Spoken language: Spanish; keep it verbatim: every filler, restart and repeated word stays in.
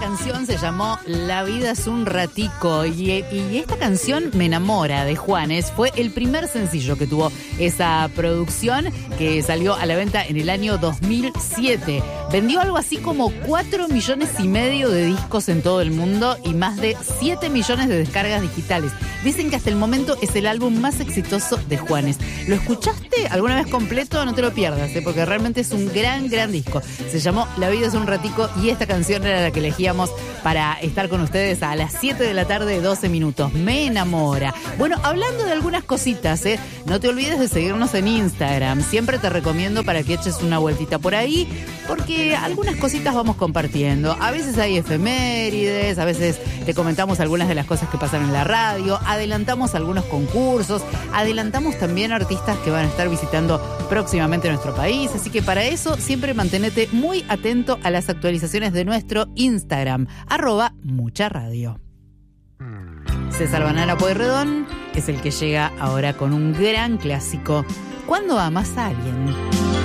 canción se llamó La vida es un ratico y, y esta canción Me enamora de Juanes. Fue el primer sencillo que tuvo esa producción, que salió a la venta en el año dos mil siete. Vendió algo así como cuatro millones y medio de discos en todo el mundo y más de siete millones de descargas digitales. Dicen que hasta el momento es el álbum más exitoso de Juanes. ¿Lo escuchaste alguna vez completo? No te lo pierdas, ¿eh? Porque realmente es un gran, gran disco. Se llamó La vida es un ratico y esta canción era la que elegíamos para estar con ustedes a las siete de la tarde, doce minutos. Me enamora. Bueno, hablando de algunas cositas, ¿eh? No te olvides de seguirnos en Instagram. Siempre te recomiendo para que eches una vueltita por ahí, porque algunas cositas vamos compartiendo. A veces hay efemérides, a veces te comentamos algunas de las cosas que pasan en la radio, adelantamos algunos concursos, adelantamos también artistas que van a estar visitando próximamente nuestro país. Así que para eso siempre mantenete muy atento a las actualizaciones de nuestro Instagram, arroba mucha radio. César Banana Pueyrredón es el que llega ahora con un gran clásico. ¿Cuándo amas a alguien?